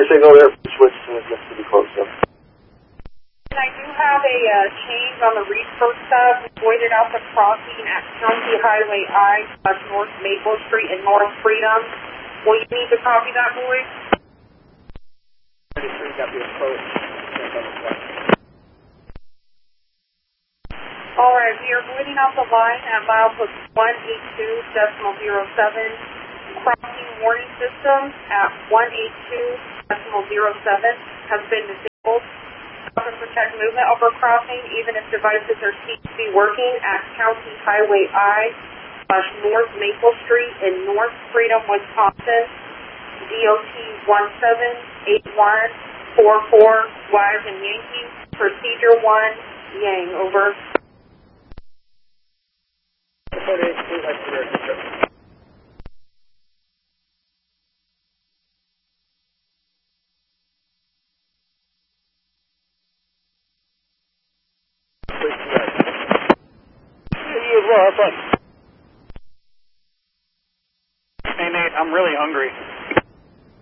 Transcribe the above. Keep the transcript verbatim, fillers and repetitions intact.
signal there, switch to just to be close up. And I do have a uh, change on the research tab. We voided out the crossing at County Highway I, uh, North Maple Street and North Freedom. Will you need to copy that, boy? thirty-three got to be a close. Alright, we are voiding out the line at milepost one eighty-two decimal zero seven. Crossing warning system at one eighty-two decimal zero seven has been disabled. To protect movement over crossing, even if devices are seen to be working at County Highway I, slash North Maple Street in North Freedom, Wisconsin, D O T one seven eight one four four, Y as in Yankee, procedure one, Yang, over. Hey Nate, I'm really hungry.